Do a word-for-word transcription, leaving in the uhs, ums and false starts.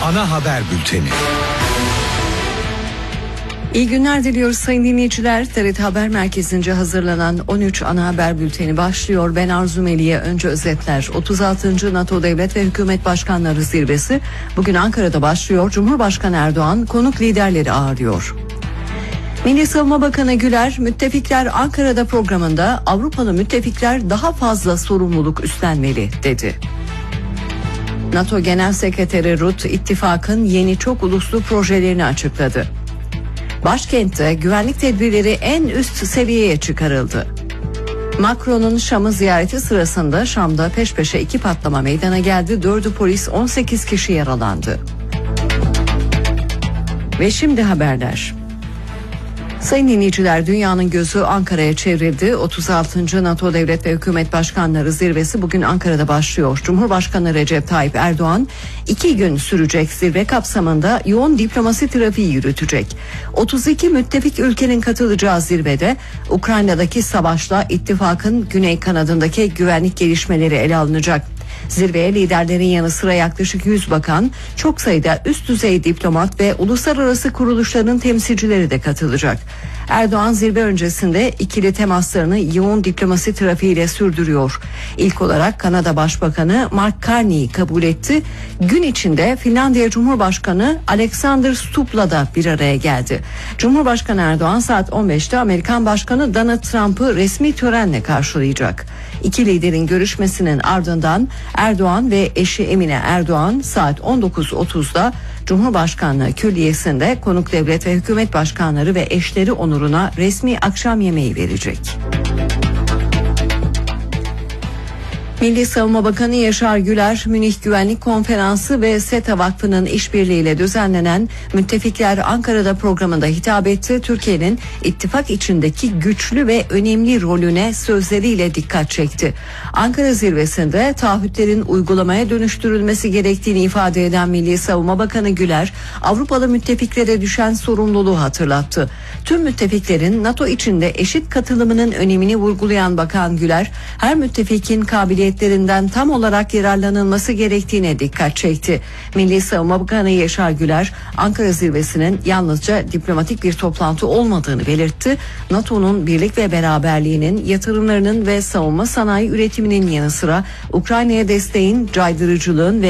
ana haber bülteni. İyi günler diliyoruz sayın dinleyiciler. T R T Haber Merkezi'nce hazırlanan on üç ana haber bülteni başlıyor. Ben Arzu Meliye. Önce özetler. otuz altıncı NATO Devlet ve Hükümet Başkanları Zirvesi bugün Ankara'da başlıyor. Cumhurbaşkanı Erdoğan konuk liderleri ağırlıyor. Milli Savunma Bakanı Güler, Müttefikler Ankara'da programında Avrupalı müttefikler daha fazla sorumluluk üstlenmeli dedi. NATO Genel Sekreteri Rutte, ittifakın yeni çok uluslu projelerini açıkladı. Başkentte güvenlik tedbirleri en üst seviyeye çıkarıldı. Macron'un Şam'ı ziyareti sırasında Şam'da peş peşe iki patlama meydana geldi. Dördü polis, on sekiz kişi yaralandı. Ve şimdi haberler. Sayın dinleyiciler, dünyanın gözü Ankara'ya çevrildi. otuz altıncı NATO Devlet ve Hükümet Başkanları Zirvesi bugün Ankara'da başlıyor. Cumhurbaşkanı Recep Tayyip Erdoğan iki gün sürecek zirve kapsamında yoğun diplomasi trafiği yürütecek. otuz iki müttefik ülkenin katılacağı zirvede Ukrayna'daki savaşla ittifakın güney kanadındaki güvenlik gelişmeleri ele alınacak. Zirveye liderlerin yanı sıra yaklaşık yüz bakan, çok sayıda üst düzey diplomat ve uluslararası kuruluşların temsilcileri de katılacak. Erdoğan zirve öncesinde ikili temaslarını yoğun diplomasi trafiğiyle sürdürüyor. İlk olarak Kanada Başbakanı Mark Carney'i kabul etti. Gün içinde Finlandiya Cumhurbaşkanı Alexander Stubb'la da bir araya geldi. Cumhurbaşkanı Erdoğan saat on beşte Amerikan Başkanı Donald Trump'ı resmi törenle karşılayacak. İki liderin görüşmesinin ardından Erdoğan ve eşi Emine Erdoğan saat on dokuz otuzda Cumhurbaşkanlığı Külliyesi'nde konuk devlet ve hükümet başkanları ve eşleri onuruna resmi akşam yemeği verecek. Milli Savunma Bakanı Yaşar Güler, Münih Güvenlik Konferansı ve SETA Vakfı'nın işbirliğiyle düzenlenen Müttefikler Ankara'da programında hitap etti. Türkiye'nin ittifak içindeki güçlü ve önemli rolüne sözleriyle dikkat çekti. Ankara zirvesinde taahhütlerin uygulamaya dönüştürülmesi gerektiğini ifade eden Milli Savunma Bakanı Güler, Avrupalı müttefiklere düşen sorumluluğu hatırlattı. Tüm müttefiklerin NATO içinde eşit katılımının önemini vurgulayan Bakan Güler, her müttefikin kabiliyeti tam olarak yararlanılması gerektiğine dikkat çekti. Milli Savunma Bakanı Yaşar Güler, Ankara zirvesinin yalnızca diplomatik bir toplantı olmadığını belirtti. NATO'nun birlik ve beraberliğinin, yatırımlarının ve savunma sanayi üretiminin yanı sıra Ukrayna'ya desteğin, caydırıcılığın ve